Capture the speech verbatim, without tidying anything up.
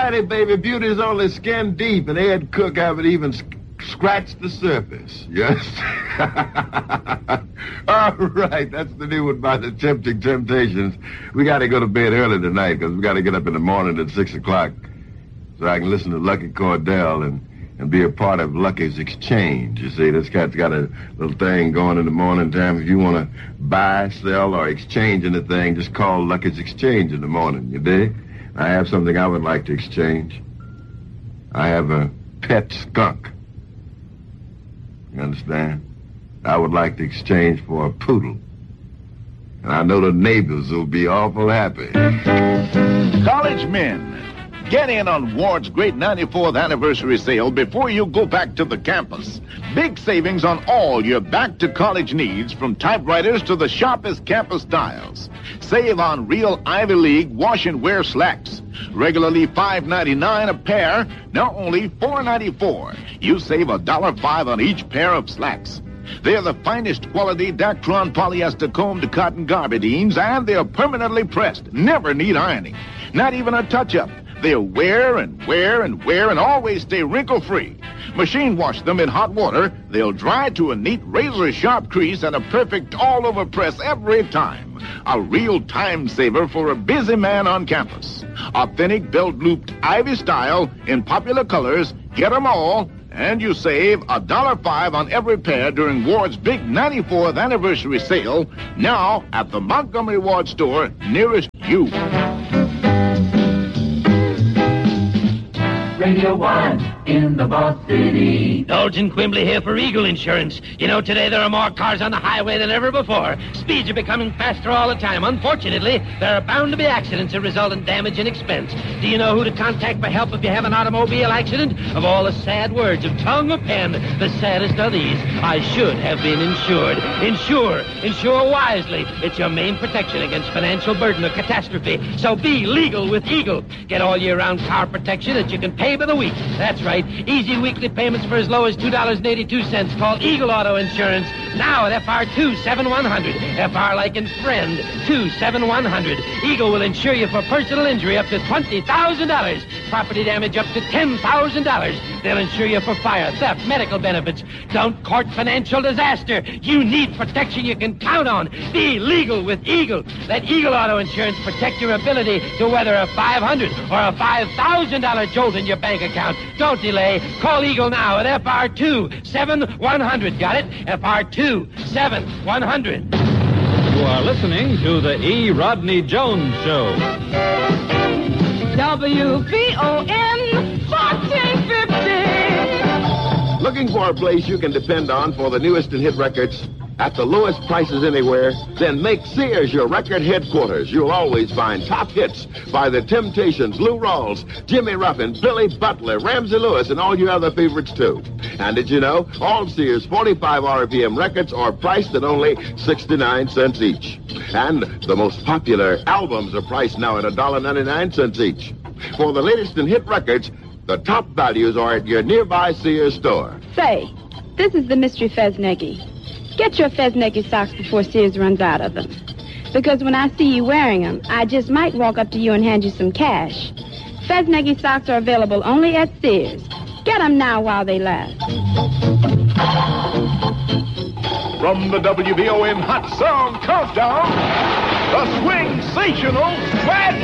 Friday, baby, beauty's only skin deep, and Ed Cook haven't even sc- scratched the surface. Yes? All right, that's the new one by the Tempting Temptations. We got to go to bed early tonight because we got to get up in the morning at six o'clock so I can listen to Lucky Cordell and, and be a part of Lucky's Exchange. You see, this cat's got a little thing going in the morning time. If you want to buy, sell, or exchange anything, just call Lucky's Exchange in the morning, you dig? I have something I would like to exchange. I have a pet skunk. You understand? I would like to exchange for a poodle. And I know the neighbors will be awful happy. College men, get in on Ward's great ninety-fourth anniversary sale before you go back to the campus. Big savings on all your back-to-college needs, from typewriters to the sharpest campus styles. Save on real Ivy League wash-and-wear slacks. Regularly five ninety-nine a pair, now only four ninety-four. You save a dollar five on each pair of slacks. They're the finest quality Dactron polyester combed cotton garbadines, and they're permanently pressed, never need ironing. Not even a touch-up. They'll wear and wear and wear and always stay wrinkle-free. Machine wash them in hot water. They'll dry to a neat razor-sharp crease and a perfect all-over press every time. A real time saver for a busy man on campus. Authentic belt-looped Ivy style in popular colors. Get them all, and you save a dollar five on every pair during Ward's big ninety-fourth anniversary sale, now at the Montgomery Ward store nearest you. Radio One in the Boss City. Dalton Quimbley here for Eagle Insurance. You know, today there are more cars on the highway than ever before. Speeds are becoming faster all the time. Unfortunately, there are bound to be accidents that result in damage and expense. Do you know who to contact for help if you have an automobile accident? Of all the sad words of tongue or pen, the saddest are these: I should have been insured. Insure. Insure wisely. It's your main protection against financial burden or catastrophe. So be legal with Eagle. Get all year-round car protection that you can pay by the week. That's right. Easy weekly payments for as low as two dollars and eighty-two cents. Call Eagle Auto Insurance now at F R two seven one hundred. F R like in friend, two seven one hundred. Eagle will insure you for personal injury up to twenty thousand dollars. Property damage up to ten thousand dollars. They'll insure you for fire, theft, medical benefits. Don't court financial disaster. You need protection you can count on. Be legal with Eagle. Let Eagle Auto Insurance protect your ability to weather a five hundred dollars or a five thousand dollars jolt in your bank account. Don't delay. Call Eagle now at F R two seven one hundred. Got it? F R two seven one hundred. You are listening to the E. Rodney Jones Show. W B O N fourteen fifty. Looking for a place you can depend on for the newest in hit records at the lowest prices anywhere? Then make Sears your record headquarters. You'll always find top hits by the Temptations, Lou Rawls, Jimmy Ruffin, Billy Butler, Ramsey Lewis, and all your other favorites, too. And did you know all Sears forty-five R P M records are priced at only sixty-nine cents each? And the most popular albums are priced now at one dollar and ninety-nine cents each. For the latest in hit records, the top values are at your nearby Sears store. Say, this is the Mystery Feznegi. Get your Feznegi socks before Sears runs out of them. Because when I see you wearing them, I just might walk up to you and hand you some cash. Feznegi socks are available only at Sears. Get them now while they last. From the W B O N Hot Sound Countdown, the Swing-sational Swag